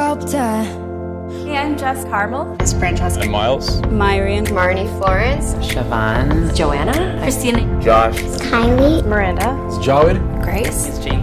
helicopter. Hey, I'm Jess Carmel. It's Francesca. I'm Miles. Myrian. Marnie Flores. Siobhan. Joanna. Christina. Josh. Kylie. Miranda. It's Jawed. Grace. It's James.